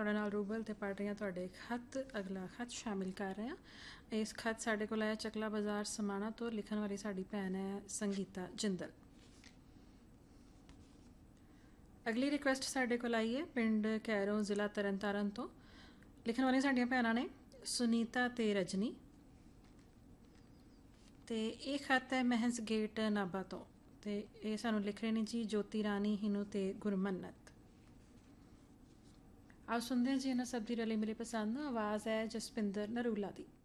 ਤੁਹਾਡੇ ਨਾਲ ਰੂਬਲ ਤੇ ਪੜ੍ਹ ਰਹੀ ਹਾਂ ਤੁਹਾਡੇ ਖੱਤ। ਅਗਲਾ ਖੱਤ ਸ਼ਾਮਿਲ ਕਰ ਰਹੇ ਹਾਂ। ਇਸ ਖੱਤ ਸਾਡੇ ਕੋਲ ਆਇਆ ਚਕਲਾ ਬਾਜ਼ਾਰ ਸਮਾਣਾ ਤੋਂ। ਲਿਖਣ ਵਾਲੀ ਸਾਡੀ ਭੈਣ ਹੈ ਸੰਗੀਤਾ ਜਿੰਦਲ। ਅਗਲੀ ਰਿਕੁਐਸਟ ਸਾਡੇ ਕੋਲ ਆਈ ਹੈ ਪਿੰਡ ਕੈਰੋਂ ਜ਼ਿਲ੍ਹਾ ਤਰਨਤਾਰਨ ਤੋਂ। ਲਿਖਣ ਵਾਲੀਆਂ ਸਾਡੀਆਂ ਭੈਣਾਂ ਨੇ ਸੁਨੀਤਾ ਤੇ ਰਜਨੀ। ਤੇ ਇਹ ਖੱਤ ਹੈ ਮਹਿਜ਼ ਗੇਟ ਨਾਭਾ ਤੋਂ। ਤੇ ਇਹ ਸਾਨੂੰ ਲਿਖ ਰਹੇ ਨੇ ਜੀ ਜੋਤੀ ਰਾਣੀ ਹਿਨੂ ਤੇ ਗੁਰਮੰਨਤ। ਆਓ ਸੁਣਦੇ ਹਾਂ ਜੀ ਇਹਨਾਂ ਸਭ ਦੀ ਰਲੀ ਮਿਲੀ ਪਸੰਦ। ਆਵਾਜ਼ ਹੈ ਜਸਪਿੰਦਰ ਨਰੂਲਾ ਦੀ।